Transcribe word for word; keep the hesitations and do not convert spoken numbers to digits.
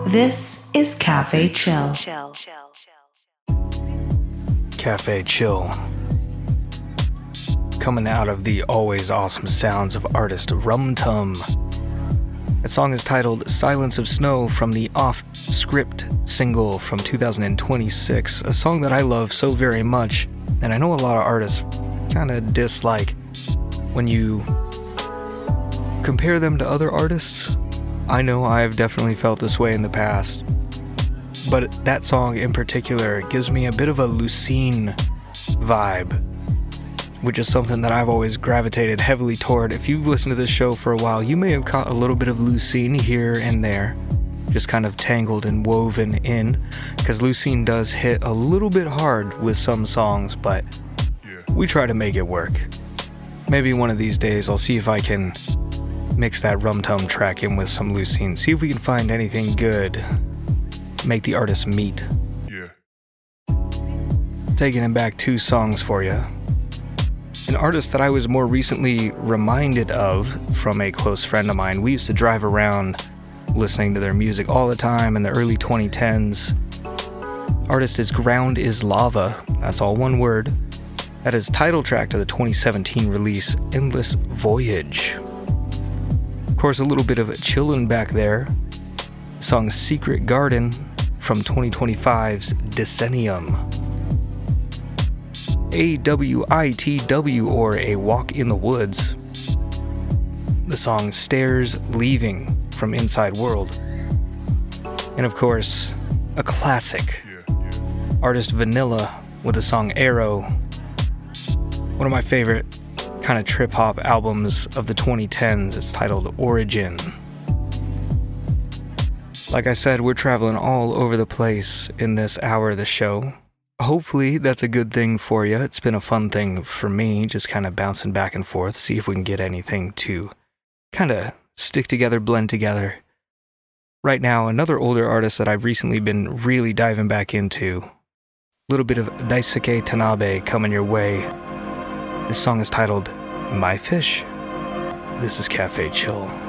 This is Cafe Chill. Cafe Chill. Coming out of the always awesome sounds of artist Rum Tum. That song is titled Silence of Snow from the Off Script single from two thousand twenty-six, a song that I love so very much, and I know a lot of artists kind of dislike when you compare them to other artists. I know I've definitely felt this way in the past, but that song in particular gives me a bit of a Lucene vibe, which is something that I've always gravitated heavily toward. If you've listened to this show for a while, you may have caught a little bit of Lucene here and there, just kind of tangled and woven in, because Lucene does hit a little bit hard with some songs, but we try to make it work. Maybe one of these days I'll see if I can mix that Rum Tum track in with some Lucene, see if we can find anything good, make the artists meet. Yeah. Taking it back two songs for you. An artist that I was more recently reminded of from a close friend of mine. We used to drive around listening to their music all the time in the early twenty tens. Artist is Ground is Lava. That's all one word. That is title track to the twenty seventeen release Endless Voyage. Of course, a little bit of chillin' back there. The song Secret Garden from twenty twenty-five's Decennium. A W I T W, or A Walk in the Woods. The song Stairs Leaving from Inside World. And of course, a classic. Yeah, yeah. Artist Vanilla with the song Arrow. One of my favorite kind of trip-hop albums of the twenty tens. It's titled Origin. Like I said, we're traveling all over the place in this hour of the show. Hopefully that's a good thing for you. It's been a fun thing for me, just kind of bouncing back and forth, see if we can get anything to kind of stick together, blend together. Right now, another older artist that I've recently been really diving back into. A little bit of Daisuke Tanabe coming your way. This song is titled My Fish. This is Cafe Chill.